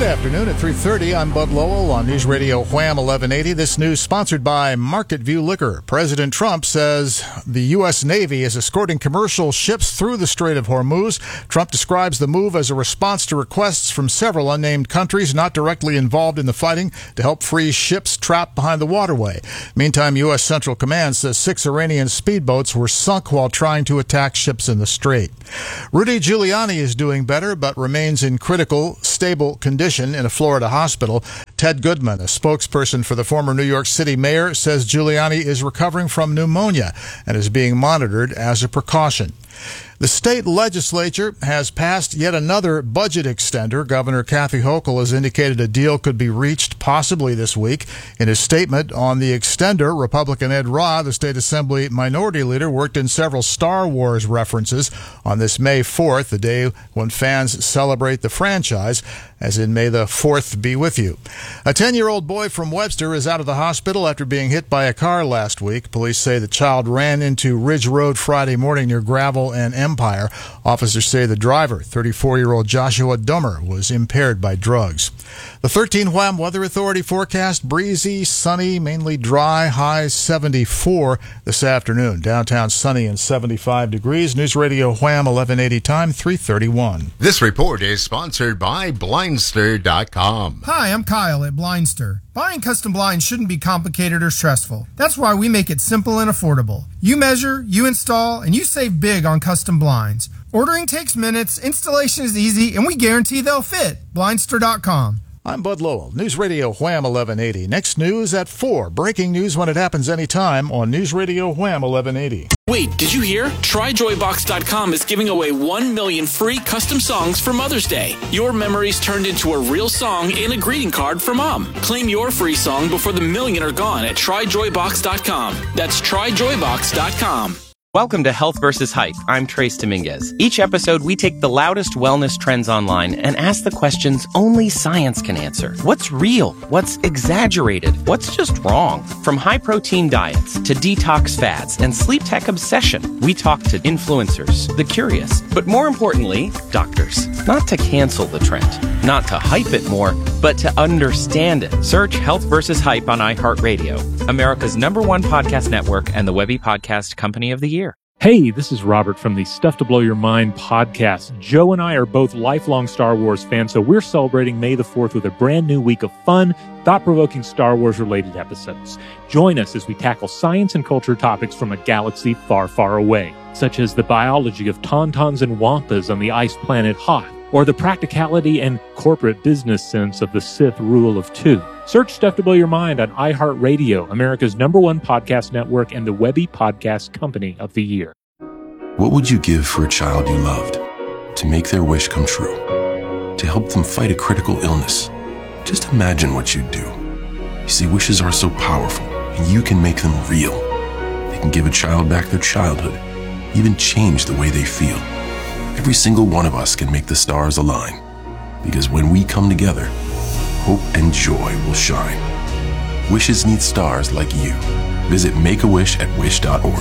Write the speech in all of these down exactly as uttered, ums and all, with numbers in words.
afternoon at three thirty. I'm Bud Lowell on News Radio Wham eleven eighty. This news sponsored by Market View Liquor. President Trump says the U S. Navy is escorting commercial ships through the Strait of Hormuz. Trump describes the move as a response to requests from several unnamed countries not directly involved in the fighting to help free ships trapped behind the waterway. Meantime, U S. Central Command says six Iranian speedboats were sunk while trying to attack ships in the strait. Rudy Giuliani is doing better but remains in critical, stable condition in a Florida hospital. Ted Goodman, a spokesperson for the former New York City mayor, says Giuliani is recovering from pneumonia and is being monitored as a precaution. The state legislature has passed yet another budget extender. Governor Kathy Hochul has indicated a deal could be reached possibly this week. In his statement on the extender, Republican Ed Rah, the state assembly minority leader, worked in several Star Wars references on this May fourth, the day when fans celebrate the franchise, as in May the fourth be with you. A ten-year-old boy from Webster is out of the hospital after being hit by a car last week. Police say the child ran into Ridge Road Friday morning near Gravel and Empire. Officers say the driver, thirty-four-year-old Joshua Dummer, was impaired by drugs. The thirteen Wham Weather Authority forecast: breezy, sunny, mainly dry, highs seventy-four this afternoon. Downtown sunny and seventy-five degrees. News Radio Wham eleven eighty, time three thirty-one. This report is sponsored by Blindster dot com. Hi, I'm Kyle at Blindster. Buying custom blinds shouldn't be complicated or stressful. That's why we make it simple and affordable. You measure, you install, and you save big on custom blinds. Ordering takes minutes, installation is easy, and we guarantee they'll fit. Blindster dot com. I'm Bud Lowell, News Radio Wham eleven eighty. Next news at four. Breaking news when it happens anytime on News Radio Wham eleven eighty. Wait, did you hear? Try Joy Box dot com is giving away one million free custom songs for Mother's Day. Your memories turned into a real song and a greeting card for Mom. Claim your free song before the million are gone at Try Joy Box dot com. That's Try Joy Box dot com. Welcome to Health versus Hype. I'm Trace Dominguez. Each episode, we take the loudest wellness trends online and ask the questions only science can answer. What's real? What's exaggerated? What's just wrong? From high-protein diets to detox fads and sleep tech obsession, we talk to influencers, the curious, but more importantly, doctors. Not to cancel the trend, not to hype it more, but to understand it. Search Health versus Hype on iHeartRadio, America's number one podcast network and the Webby Podcast Company of the Year. Hey, this is Robert from the Stuff to Blow Your Mind podcast. Joe and I are both lifelong Star Wars fans, so we're celebrating May the fourth with a brand new week of fun, thought-provoking Star Wars-related episodes. Join us as we tackle science and culture topics from a galaxy far, far away, such as the biology of tauntauns and wampas on the ice planet Hoth, or the practicality and corporate business sense of the Sith rule of two. Search Stuff to Blow Your Mind on iHeartRadio, America's number one podcast network and the Webby Podcast Company of the Year. What would you give for a child you loved? To make their wish come true? To help them fight a critical illness? Just imagine what you'd do. You see, wishes are so powerful, and you can make them real. They can give a child back their childhood, even change the way they feel. Every single one of us can make the stars align, because when we come together, hope and joy will shine. Wishes need stars like you. Visit Make a Wish at wish dot org.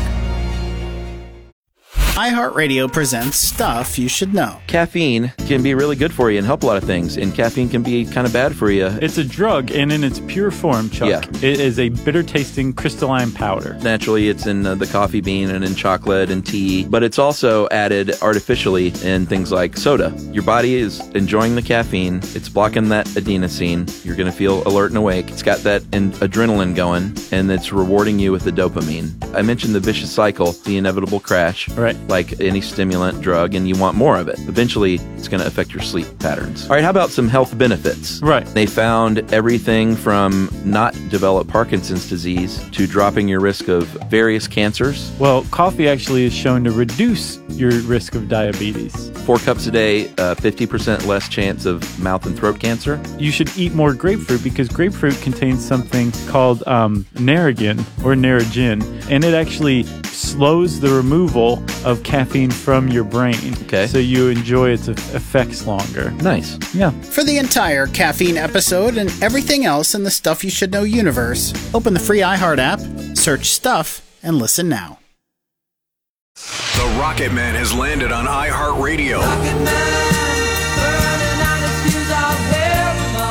iHeartRadio presents Stuff You Should Know. Caffeine can be really good for you and help a lot of things, and caffeine can be kind of bad for you. It's a drug, and in its pure form, Chuck, yeah. It is a bitter-tasting crystalline powder. Naturally, it's in uh, the coffee bean and in chocolate and tea, but it's also added artificially in things like soda. Your body is enjoying the caffeine. It's blocking that adenosine. You're going to feel alert and awake. It's got that in- adrenaline going, and it's rewarding you with the dopamine. I mentioned the vicious cycle, the inevitable crash. Right. Like any stimulant drug, and you want more of it. Eventually, it's going to affect your sleep patterns. All right, how about some health benefits? Right. They found everything from not develop Parkinson's disease to dropping your risk of various cancers. Well, coffee actually is shown to reduce your risk of diabetes. Four cups a day, uh, fifty percent less chance of mouth and throat cancer. You should eat more grapefruit because grapefruit contains something called um, Narragin or Narragin, and it actually slows the removal of caffeine from your brain. Okay. So you enjoy its effects longer. Nice. Yeah. For the entire caffeine episode and everything else in the Stuff You Should Know universe, open the free iHeart app, search Stuff, and listen now. The Rocket Man has landed on iHeartRadio.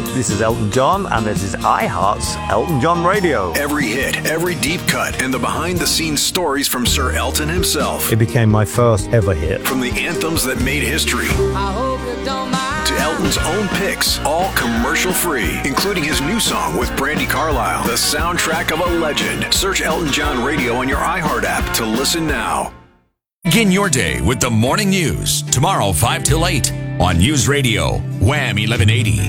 this is Elton John, and this is iHeart's Elton John Radio. Every hit, every deep cut, and the behind-the-scenes stories from Sir Elton himself. It became my first ever hit. From the anthems that made history to Elton's own picks, all commercial-free, including his new song with Brandi Carlile, the soundtrack of a legend. Search Elton John Radio on your iHeart app to listen now. Begin your day with the morning news. Tomorrow, five till eight on News Radio, Wham eleven eighty.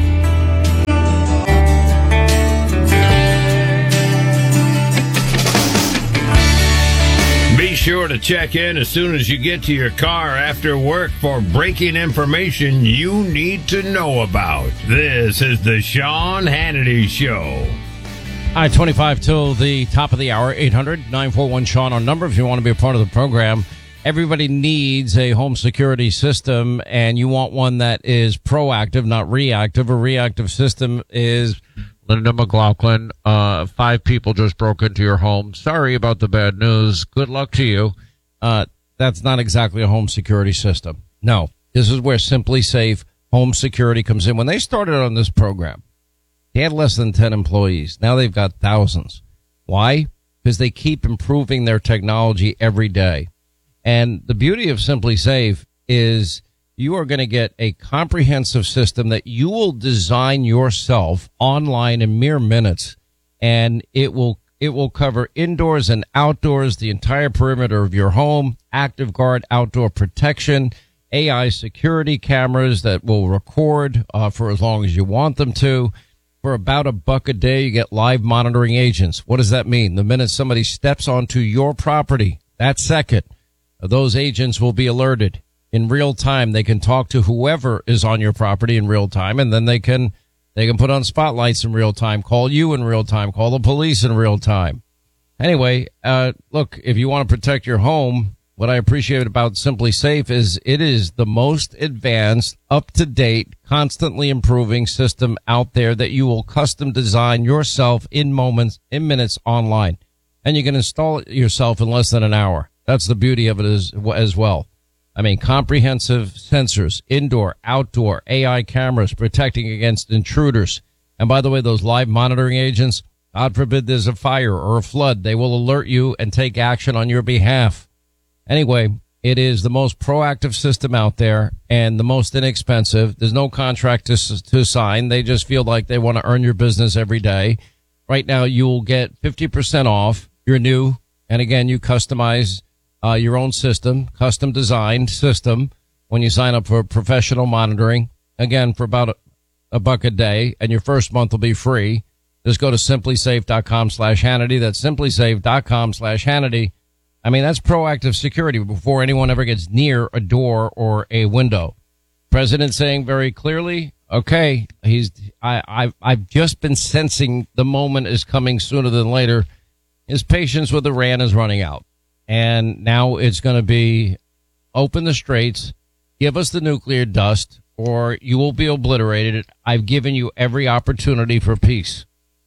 Be sure to check in as soon as you get to your car after work for breaking information you need to know about. This is the Sean Hannity Show. All right, twenty-five till the top of the hour, eight hundred nine four one Sean, our number if you want to be a part of the program. Everybody needs a home security system, and you want one that is proactive, not reactive. A reactive system is, Linda McLaughlin, uh, five people just broke into your home. Sorry about the bad news. Good luck to you. Uh, that's not exactly a home security system. No, this is where Simply Safe Home Security comes in. When they started on this program, they had less than ten employees. Now they've got thousands. Why? Because they keep improving their technology every day. And the beauty of Simply Safe is you are going to get a comprehensive system that you will design yourself online in mere minutes. And it will, it will cover indoors and outdoors, the entire perimeter of your home, Active Guard outdoor protection, A I security cameras that will record uh, for as long as you want them to. For about a buck a day, you get live monitoring agents. What does that mean? The minute somebody steps onto your property, that second, those agents will be alerted in real time. They can talk to whoever is on your property in real time, and then they can they can put on spotlights in real time, call you in real time, call the police in real time. Anyway, uh, look, if you want to protect your home, what I appreciate about Simply Safe is it is the most advanced, up-to-date, constantly improving system out there that you will custom design yourself in moments, in minutes online. And you can install it yourself in less than an hour. That's the beauty of it as, as well. I mean, comprehensive sensors, indoor, outdoor, A I cameras protecting against intruders. And by the way, those live monitoring agents, God forbid there's a fire or a flood, they will alert you and take action on your behalf. Anyway, it is the most proactive system out there and the most inexpensive. There's no contract to, to sign. They just feel like they want to earn your business every day. Right now, you'll get fifty percent off your new, and again, you customize uh, your own system, custom designed system when you sign up for professional monitoring. Again, for about a, a buck a day, and your first month will be free. Just go to simplysafe.com slash Hannity. That's simplysafe.com slash Hannity. I mean, that's proactive security before anyone ever gets near a door or a window. President saying very clearly, okay, he's, I, I, I've just been sensing the moment is coming sooner than later. His patience with Iran is running out. And now it's going to be open the straits, give us the nuclear dust, or you will be obliterated. I've given you every opportunity for peace.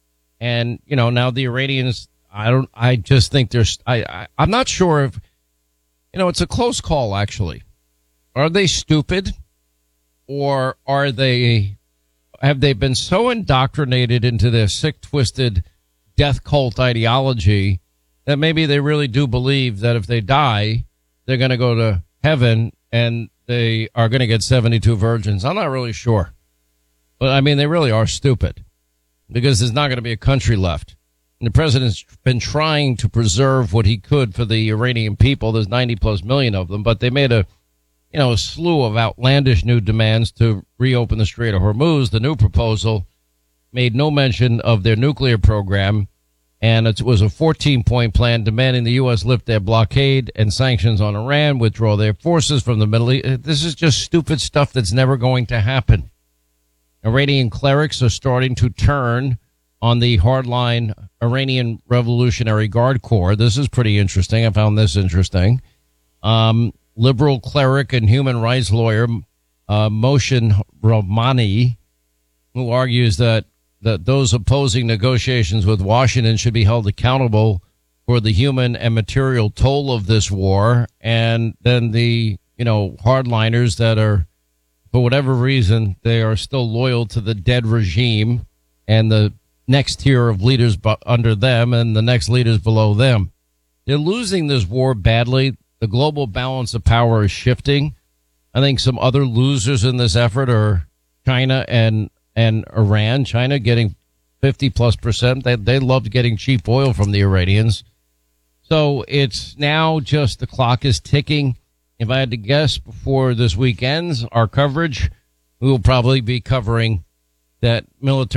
And, you know, now the Iranians, I don't, I just think there's, I, I, I'm not sure if, you know, it's a close call, actually. Are they stupid, or are they, have they been so indoctrinated into their sick, twisted death cult ideology that maybe they really do believe that if they die, they're going to go to heaven and they are going to get seventy-two virgins? I'm not really sure. But I mean, they really are stupid, because there's not going to be a country left. And the president's been trying to preserve what he could for the Iranian people. There's ninety plus million of them, but they made a, you know, a slew of outlandish new demands to reopen the Strait of Hormuz. The new proposal made no mention of their nuclear program, and it was a fourteen point plan demanding the U S lift their blockade and sanctions on Iran, withdraw their forces from the Middle East. This is just stupid stuff that's never going to happen. Iranian clerics are starting to turn on the hardline Iranian Revolutionary Guard Corps. This is pretty interesting. I found this interesting. Um, liberal cleric and human rights lawyer uh, Mohsen Rahmani, who argues that that those opposing negotiations with Washington should be held accountable for the human and material toll of this war, and then the, you know, hardliners that are for whatever reason, they are still loyal to the dead regime and the next tier of leaders bu- under them and the next leaders below them. They're losing this war badly. The global balance of power is shifting. I think some other losers in this effort are China and and Iran. China getting fifty plus percent. They they loved getting cheap oil from the Iranians. So it's now just the clock is ticking. If I had to guess before this week ends, our coverage, we will probably be covering that military